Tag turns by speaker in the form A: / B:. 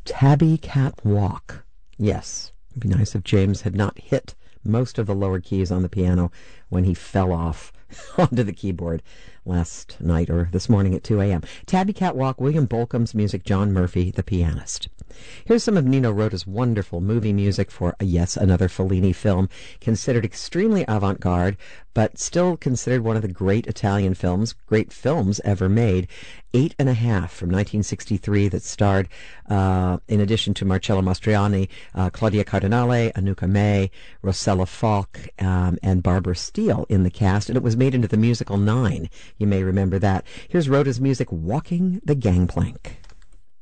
A: Tabby Cat Walk. Yes, it'd be nice if James had not hit most of the lower keys on the piano when he fell off onto the keyboard last night or this morning at 2 a.m. Tabby Cat Walk, William Bolcom's music, John Murphy, the pianist. Here's some of Nino Rota's wonderful movie music for, yes, another Fellini film, considered extremely avant-garde, but still considered one of the great great films ever made. 8½ from 1963 that starred, in addition to Marcello Mastroianni, Claudia Cardinale, Anuka May, Rosella Falk, and Barbara Steele in the cast, and it was made into the musical 9. You may remember that. Here's Rota's music, Walking the Gangplank.